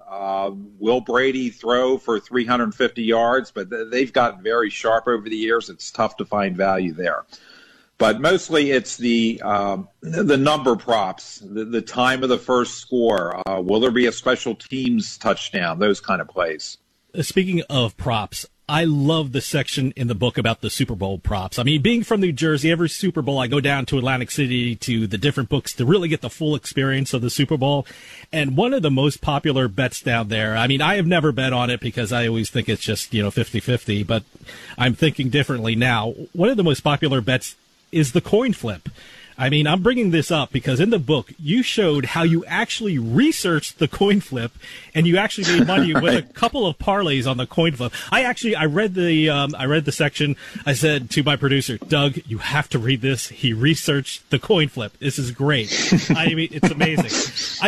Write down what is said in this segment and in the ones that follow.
Will Brady throw for 350 yards? But they've gotten very sharp over the years. It's tough to find value there. But mostly it's the number props, the time of the first score. Will there be a special teams touchdown? Those kind of plays. Speaking of props, I love the section in the book about the Super Bowl props. I mean, being from New Jersey, every Super Bowl I go down to Atlantic City to the different books to really get the full experience of the Super Bowl. And one of the most popular bets down there, I mean, I have never bet on it because I always think it's just, 50-50, but I'm thinking differently now. One of the most popular bets is the coin flip. I mean, I'm bringing this up because in the book, you showed how you actually researched the coin flip and you actually made money right. with a couple of parlays on the coin flip. I read the section. I said to my producer, Doug, you have to read this. He researched the coin flip. This is great. I mean, it's amazing.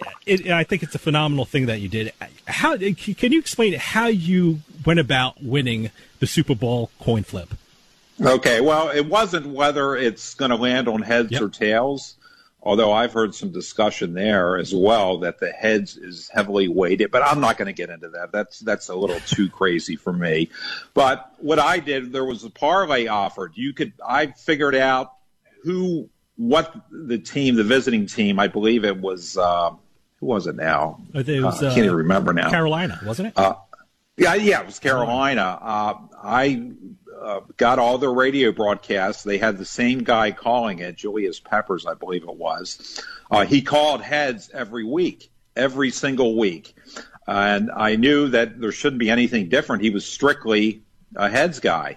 I think it's a phenomenal thing that you did. Can you explain how you went about winning the Super Bowl coin flip? Okay, well, it wasn't whether it's going to land on heads or tails, although I've heard some discussion there as well that the heads is heavily weighted, but I'm not going to get into that. That's a little too crazy for me. But what I did, there was a parlay offered. I figured out what the team, the visiting team, I believe it was, who was it now? I can't even remember now. Carolina, wasn't it? Yeah, it was Carolina. I got all their radio broadcasts. They had the same guy calling it, Julius Peppers, I believe it was. He called heads every single week. And I knew that there shouldn't be anything different. He was strictly a heads guy.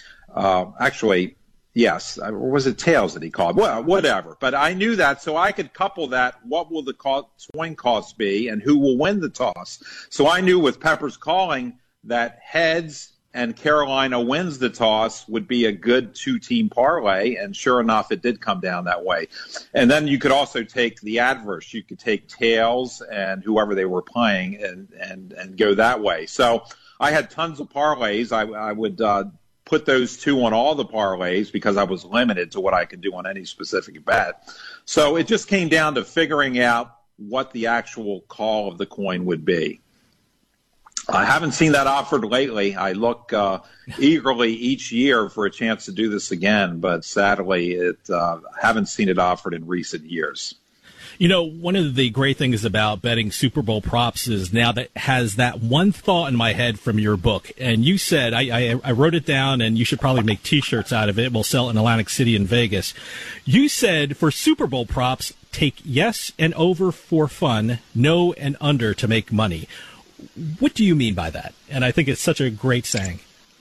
Actually, yes. Or was it tails that he called? Well, whatever. But I knew that, so I could couple that. What will the swing cost be, and who will win the toss? So I knew with Peppers calling that heads and Carolina wins the toss would be a good two-team parlay, and sure enough, it did come down that way. And then you could also take the adverse. You could take tails and whoever they were playing and go that way. So I had tons of parlays. I would put those two on all the parlays because I was limited to what I could do on any specific bet. So it just came down to figuring out what the actual call of the coin would be. I haven't seen that offered lately. I look eagerly each year for a chance to do this again, but sadly, haven't seen it offered in recent years. One of the great things about betting Super Bowl props is now that has that one thought in my head from your book. And you said, I wrote it down, and you should probably make T-shirts out of it. We'll sell it in Atlantic City and Vegas. You said for Super Bowl props, take yes and over for fun, no and under to make money. What do you mean by that? And I think it's such a great saying.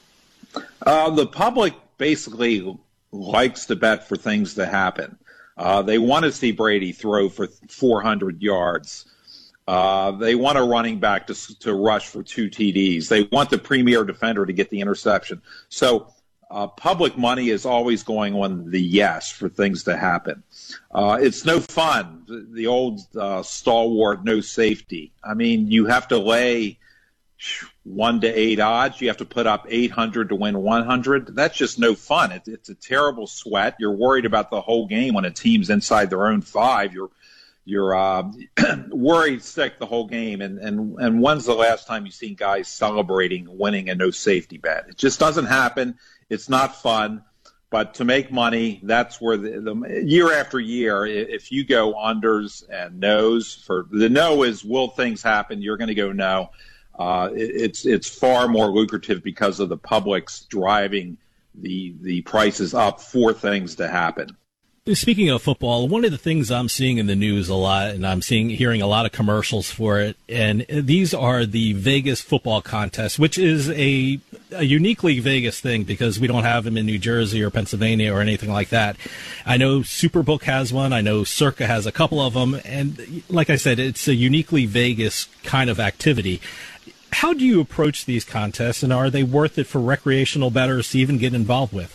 The public basically likes to bet for things to happen. They want to see Brady throw for 400 yards. They want a running back to rush for 2 TDs. They want the premier defender to get the interception. So public money is always going on the yes for things to happen. It's no fun. The old stalwart, no safety. I mean, you have to lay 1 to 8 odds. You have to put up 800 to win 100. That's just no fun. It's a terrible sweat. You're worried about the whole game when a team's inside their own 5. You're worried sick the whole game. And when's the last time you've seen guys celebrating winning a no safety bet? It just doesn't happen. It's not fun. But to make money, that's where the year after year, if you go unders and nos, for the no is will things happen? You're going to go no. It's far more lucrative because of the public's driving the prices up for things to happen. Speaking of football, one of the things I'm seeing in the news a lot, and I'm hearing a lot of commercials for it, and these are the Vegas football contests, which is a uniquely Vegas thing because we don't have them in New Jersey or Pennsylvania or anything like that. I know Superbook has one. I know Circa has a couple of them. And like I said, it's a uniquely Vegas kind of activity. How do you approach these contests, and are they worth it for recreational bettors to even get involved with?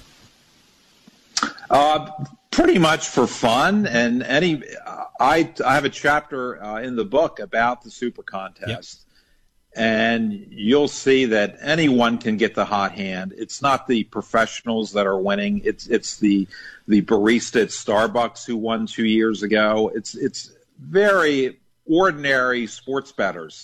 Pretty much for fun, and I have a chapter in the book about the Super Contest, and you'll see that anyone can get the hot hand. It's not the professionals that are winning; it's the barista at Starbucks who won 2 years ago. It's very ordinary sports bettors.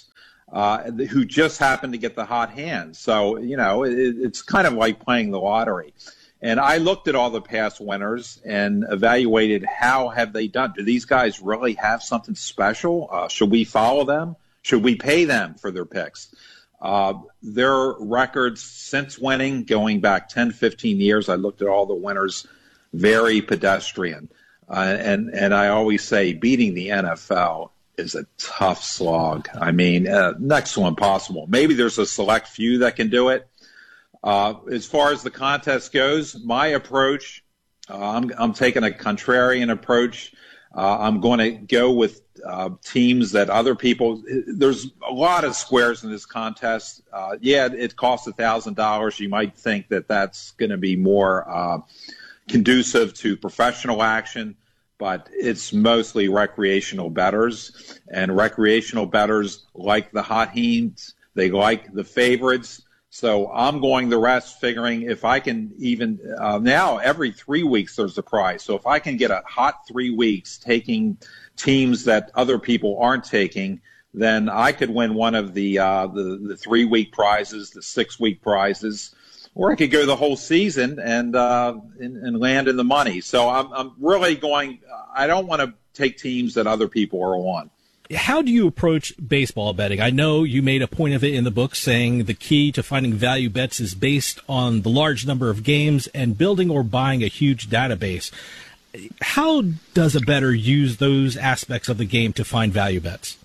who just happened to get the hot hand. So, it's kind of like playing the lottery. And I looked at all the past winners and evaluated how have they done. Do these guys really have something special? Should we follow them? Should we pay them for their picks? Their records since winning, going back 10, 15 years, I looked at all the winners, very pedestrian. And I always say beating the NFL is a tough slog. I mean, next to impossible. Maybe there's a select few that can do it. As far as the contest goes, my approach, I'm taking a contrarian approach. I'm going to go with teams that other people. There's a lot of squares in this contest. It costs $1,000. You might think that that's going to be more conducive to professional action, but it's mostly recreational bettors, and recreational bettors like the hot hands. They like the favorites. So I'm going the rest, figuring if I can even now every 3 weeks there's a prize. So if I can get a hot 3 weeks taking teams that other people aren't taking, then I could win one of the 3-week prizes, the 6-week prizes, or I could go the whole season and land in the money. So I'm really going. I don't want to take teams that other people are on. How do you approach baseball betting? I know you made a point of it in the book, saying the key to finding value bets is based on the large number of games and building or buying a huge database. How does a bettor use those aspects of the game to find value bets?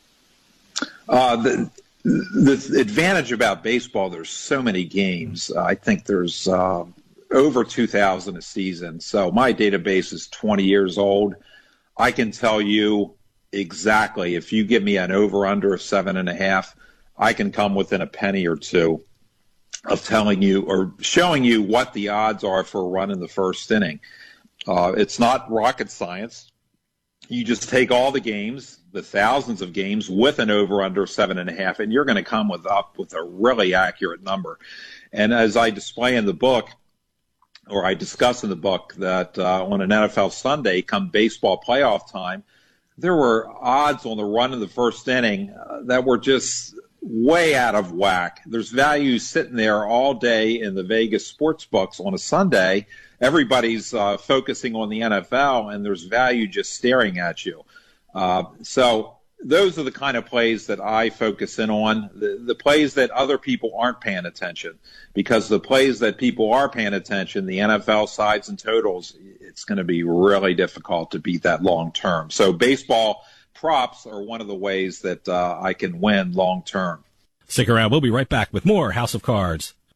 The advantage about baseball, there's so many games. I think there's over 2,000 a season. So my database is 20 years old. I can tell you exactly, if you give me an over-under of 7.5, I can come within a penny or two of telling you or showing you what the odds are for a run in the first inning. It's not rocket science. You just take all the games, the thousands of games, with an over-under of 7.5, and you're going to come up with a really accurate number. And as I display in the book, or I discuss in the book, that on an NFL Sunday, come baseball playoff time, there were odds on the run in the first inning that were just way out of whack. There's value sitting there all day in the Vegas sports books on a Sunday. Everybody's focusing on the NFL, and there's value just staring at you. So those are the kind of plays that I focus in on, the plays that other people aren't paying attention, because the plays that people are paying attention, the NFL sides and totals, it's going to be really difficult to beat that long term. So baseball props are one of the ways that I can win long term. Stick around. We'll be right back with more House of Cards.